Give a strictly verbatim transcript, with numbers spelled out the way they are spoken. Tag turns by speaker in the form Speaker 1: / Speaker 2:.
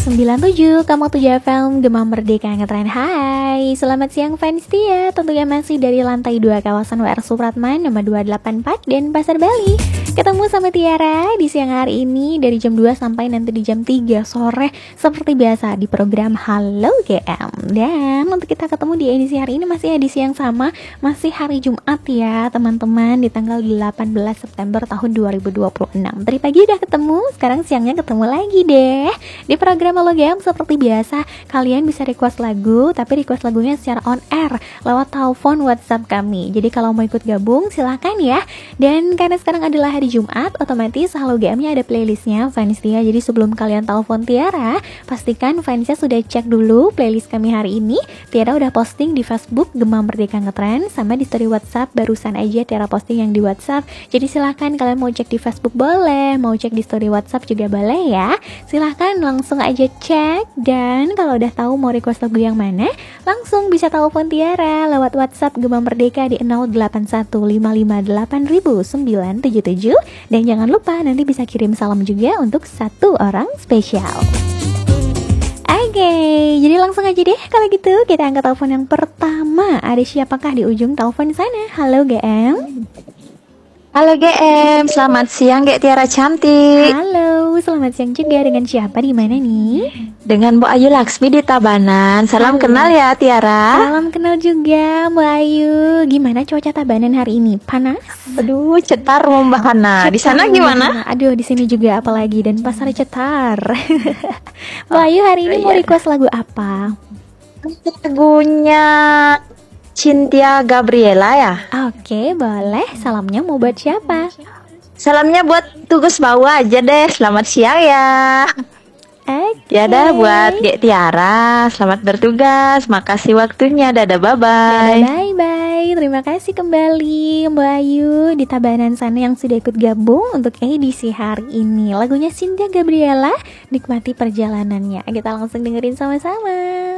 Speaker 1: sembilan tujuh koma tujuh F M Gema Merdeka Ngetren. Hai, selamat siang fans setia. Tentunya masih dari lantai dua kawasan W R Supratman nomor dua delapan empat dan Pasar Bali. Ketemu sama Tiara di siang hari ini dari jam dua sampai nanti di jam tiga sore seperti biasa di program Halo G M. Dan untuk kita ketemu di edisi hari ini masih edisi yang sama, masih hari Jumat ya teman-teman, di tanggal delapan belas September tahun dua ribu dua puluh enam. Tadi pagi udah ketemu, sekarang siangnya ketemu lagi deh. Di program Halo G M seperti biasa, kalian bisa request lagu, tapi request lagunya secara on air lewat telepon WhatsApp kami. Jadi kalau mau ikut gabung silahkan ya. Dan karena sekarang adalah hari Jumat, otomatis Halo G M-nya ada playlistnya fans dia. Jadi sebelum kalian telepon Tiara, pastikan fansnya sudah cek dulu playlist kami hari ini. Tiara udah posting di Facebook Gema Merdeka Ngetren, sama di story WhatsApp barusan aja Tiara posting yang di WhatsApp. Jadi silahkan kalian mau cek di Facebook boleh, mau cek di story WhatsApp juga boleh ya. Silahkan langsung aja cek. Dan kalau udah tahu mau request lagu yang mana, langsung bisa telepon Tiara lewat WhatsApp Gema Merdeka di nol delapan satu lima lima delapan sembilan tujuh tujuh. Dan jangan lupa nanti bisa kirim salam juga untuk satu orang spesial. Oke, okay, jadi langsung aja deh kalau gitu kita angkat telepon yang pertama. Ada siapakah di ujung telepon sana? Halo G M.
Speaker 2: Halo G M, selamat siang Gek Tiara cantik.
Speaker 1: Halo, selamat siang juga. Dengan siapa di mana nih?
Speaker 2: Dengan Bu Ayu Laksmi di Tabanan. Salam
Speaker 1: Halo.
Speaker 2: Kenal ya Tiara.
Speaker 1: Salam kenal juga Bu Ayu. Gimana cuaca Tabanan hari ini? Panas?
Speaker 2: Aduh, cetar membahana. Di sana gimana?
Speaker 1: Aduh, di sini juga apalagi, dan pasar cetar. Bu Ayu hari ini mau request lagu apa?
Speaker 2: Lagunya Cynthia Gabriela ya.
Speaker 1: Oke, boleh. Salamnya mau buat siapa?
Speaker 2: Salamnya buat tugas bawa aja deh. Selamat siang ya.
Speaker 1: Oke.
Speaker 2: Ya dah buat Gek Tiara. Selamat bertugas. Makasih waktunya. Dadah, bye bye.
Speaker 1: Bye bye. Terima kasih kembali Mbak Ayu di Tabanan sana yang sudah ikut gabung untuk edisi hari ini. Lagunya Cynthia Gabriela, nikmati perjalanannya. Kita langsung dengerin sama-sama.